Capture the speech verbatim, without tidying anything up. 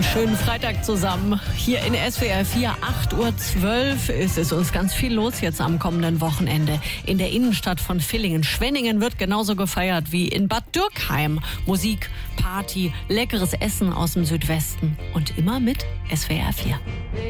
Schönen Freitag zusammen. Hier in S W R vier, acht Uhr zwölf ist es uns ganz viel los jetzt am kommenden Wochenende. In der Innenstadt von Villingen. Schwenningen wird genauso gefeiert wie in Bad Dürkheim. Musik, Party, leckeres Essen aus dem Südwesten und immer mit S W R vier.